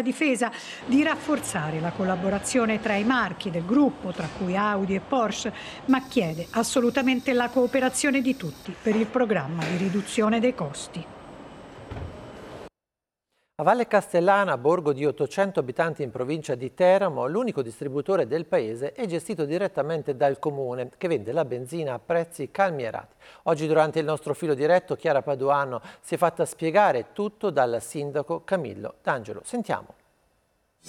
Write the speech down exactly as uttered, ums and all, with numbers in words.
della Difesa di rafforzare la collaborazione tra i marchi del gruppo, tra cui Audi e Porsche, ma chiede assolutamente la cooperazione di tutti per il programma di riduzione dei costi. A Valle Castellana, borgo di ottocento abitanti in provincia di Teramo, l'unico distributore del paese è gestito direttamente dal comune, che vende la benzina a prezzi calmierati. Oggi durante il nostro filo diretto Chiara Paduano si è fatta spiegare tutto dal sindaco Camillo D'Angelo. Sentiamo.